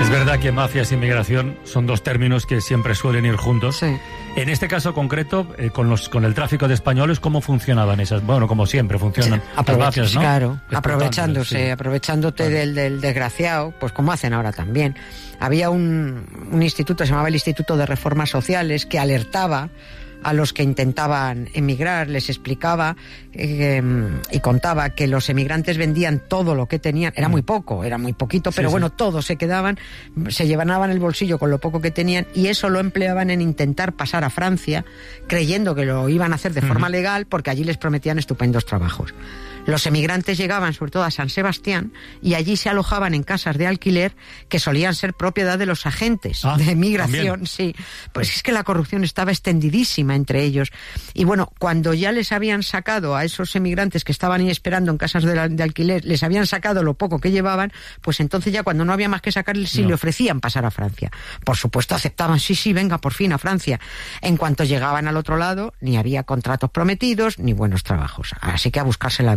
Es verdad que mafias e inmigración son dos términos que siempre suelen ir juntos. Sí. En este caso concreto, con el tráfico de españoles, ¿cómo funcionaban esas? Bueno, como siempre funcionan las mafias, ¿no? Claro, Exportándose, aprovechándote del desgraciado, pues como hacen ahora también. Había un instituto, se llamaba el Instituto de Reformas Sociales, que alertaba a los que intentaban emigrar, les explicaba y contaba que los emigrantes vendían todo lo que tenían, era muy poco, era muy poquito, pero bueno, todos se quedaban, se llevaban el bolsillo con lo poco que tenían, y eso lo empleaban en intentar pasar a Francia, creyendo que lo iban a hacer de forma legal, porque allí les prometían estupendos trabajos. Los emigrantes llegaban sobre todo a San Sebastián y allí se alojaban en casas de alquiler que solían ser propiedad de los agentes de migración. ¿También? Sí, pues es que la corrupción estaba extendidísima entre ellos. Y bueno, cuando ya les habían sacado a esos emigrantes que estaban ahí esperando en casas de alquiler, les habían sacado lo poco que llevaban, pues entonces ya cuando no había más que sacarles, sí le ofrecían pasar a Francia. Por supuesto aceptaban, sí, venga por fin a Francia. En cuanto llegaban al otro lado, ni había contratos prometidos, ni buenos trabajos. Así que a buscarse la vida.